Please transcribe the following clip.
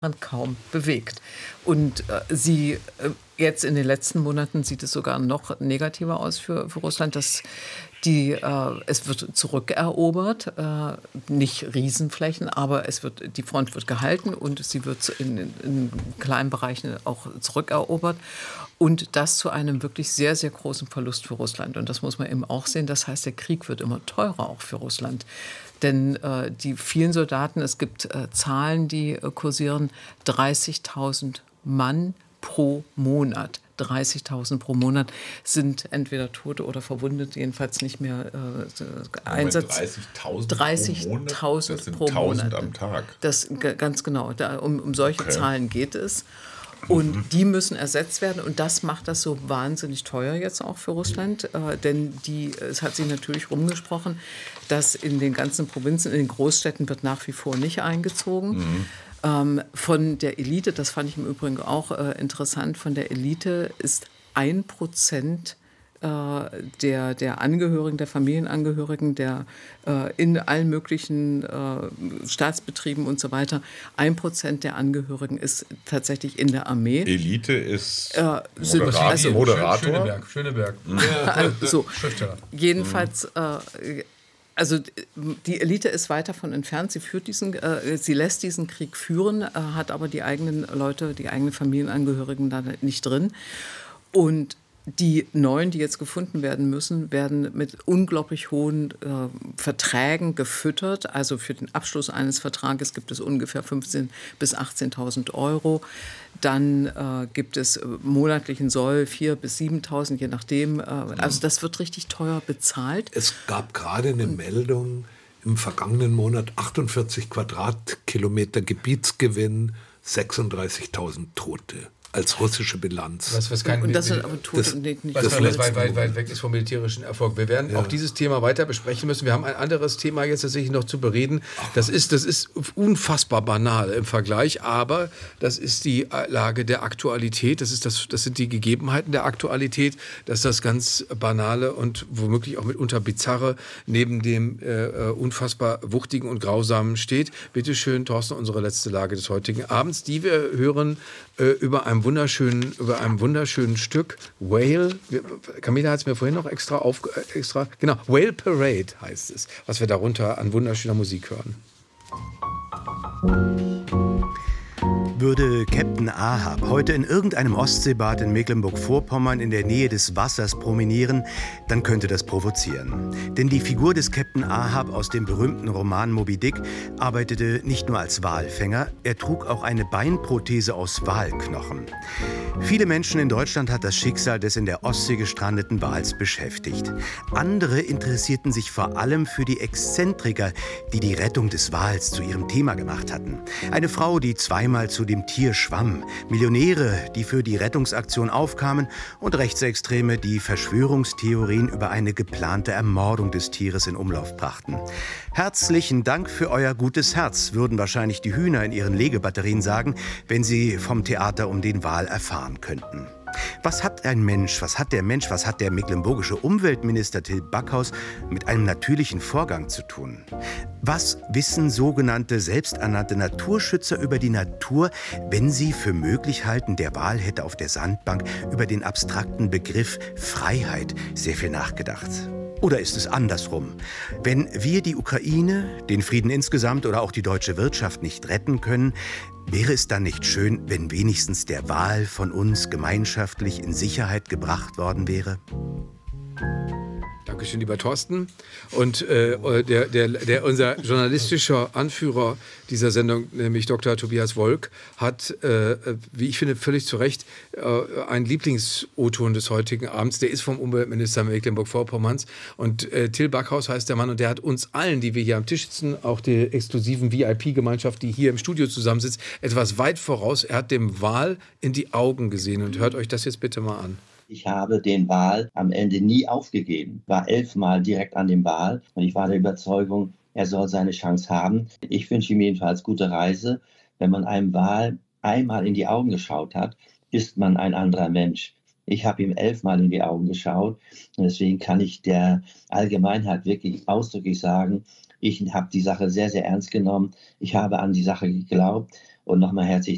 man kaum bewegt. Und jetzt in den letzten Monaten sieht es sogar noch negativer aus für Russland, dass es wird zurückerobert, nicht Riesenflächen, aber die Front wird gehalten und sie wird in kleinen Bereichen auch zurückerobert. Und das zu einem wirklich sehr, sehr großen Verlust für Russland. Und das muss man eben auch sehen. Das heißt, der Krieg wird immer teurer auch für Russland. Denn die vielen Soldaten, es gibt Zahlen, die kursieren, 30.000 Mann pro Monat. 30.000 pro Monat sind entweder Tote oder verwundet, jedenfalls nicht mehr Einsatz. 30.000 pro Monat? Das sind 1.000 am Tag. Das, ganz genau, um solche Zahlen geht es. Und die müssen ersetzt werden. Und das macht das so wahnsinnig teuer jetzt auch für Russland. Denn es hat sich natürlich rumgesprochen, dass in den ganzen Provinzen, in den Großstädten wird nach wie vor nicht eingezogen. Von der Elite, das fand ich im Übrigen auch interessant, von der Elite ist 1% der Angehörigen, der Familienangehörigen, in allen möglichen Staatsbetrieben und so weiter, 1% der Angehörigen ist tatsächlich in der Armee. Elite ist Moderator. Schöneberg. Also, jedenfalls, also die Elite ist weit davon entfernt. Sie lässt diesen Krieg führen, hat aber die eigenen Leute, die eigenen Familienangehörigen da nicht drin. Und die Neuen, die jetzt gefunden werden müssen, werden mit unglaublich hohen Verträgen gefüttert. Also für den Abschluss eines Vertrages gibt es ungefähr 15.000 bis 18.000 Euro. Dann gibt es monatlichen Soll 4.000 bis 7.000, je nachdem. Also das wird richtig teuer bezahlt. Es gab gerade eine Meldung im vergangenen Monat, 48 Quadratkilometer Gebietsgewinn, 36.000 Tote. Als russische Bilanz. Was sind aber Tote nicht weit weg ist vom militärischen Erfolg. Wir werden auch dieses Thema weiter besprechen müssen. Wir haben ein anderes Thema jetzt tatsächlich noch zu bereden. Das ist unfassbar banal im Vergleich, aber das ist die Lage der Aktualität. Das sind die Gegebenheiten der Aktualität, dass das ganz Banale und womöglich auch mitunter Bizarre neben dem unfassbar Wuchtigen und Grausamen steht. Bitte schön, Thorsten, unsere letzte Lage des heutigen Abends, die wir hören über einem wunderschönen Stück Whale. Camilla hat es mir vorhin noch extra genau, Whale Parade heißt es, was wir darunter an wunderschöner Musik hören. Würde Captain Ahab heute in irgendeinem Ostseebad in Mecklenburg-Vorpommern in der Nähe des Wassers promenieren, dann könnte das provozieren. Denn die Figur des Captain Ahab aus dem berühmten Roman Moby Dick arbeitete nicht nur als Walfänger, er trug auch eine Beinprothese aus Walknochen. Viele Menschen in Deutschland hat das Schicksal des in der Ostsee gestrandeten Wals beschäftigt. Andere interessierten sich vor allem für die Exzentriker, die die Rettung des Wals zu ihrem Thema gemacht hatten. Eine Frau, die zweimal zu dem Tier schwamm, Millionäre, die für die Rettungsaktion aufkamen und Rechtsextreme, die Verschwörungstheorien über eine geplante Ermordung des Tieres in Umlauf brachten. Herzlichen Dank für euer gutes Herz, würden wahrscheinlich die Hühner in ihren Legebatterien sagen, wenn sie vom Theater um den Wal erfahren könnten. Was hat der mecklenburgische Umweltminister Till Backhaus mit einem natürlichen Vorgang zu tun? Was wissen sogenannte selbsternannte Naturschützer über die Natur, wenn sie für möglich halten, der Wal hätte auf der Sandbank über den abstrakten Begriff Freiheit sehr viel nachgedacht? Oder ist es andersrum? Wenn wir die Ukraine, den Frieden insgesamt oder auch die deutsche Wirtschaft nicht retten können, wäre es dann nicht schön, wenn wenigstens der Wal von uns gemeinschaftlich in Sicherheit gebracht worden wäre? Dankeschön, lieber Thorsten. Und unser journalistischer Anführer dieser Sendung, nämlich Dr. Tobias Wolk, hat, wie ich finde, völlig zu Recht einen Lieblings-O-Ton des heutigen Abends. Der ist vom Umweltminister Mecklenburg-Vorpommerns. Und Till Backhaus heißt der Mann. Und der hat uns allen, die wir hier am Tisch sitzen, auch der exklusiven VIP-Gemeinschaft, die hier im Studio zusammensitzt, etwas weit voraus. Er hat dem Wal in die Augen gesehen. Und hört euch das jetzt bitte mal an. Ich habe den Wal am Ende nie aufgegeben. War 11 Mal direkt an dem Wal und ich war der Überzeugung, er soll seine Chance haben. Ich wünsche ihm jedenfalls gute Reise. Wenn man einem Wal einmal in die Augen geschaut hat, ist man ein anderer Mensch. Ich habe ihm 11 Mal in die Augen geschaut und deswegen kann ich der Allgemeinheit wirklich ausdrücklich sagen, ich habe die Sache sehr, sehr ernst genommen. Ich habe an die Sache geglaubt und nochmal herzlichen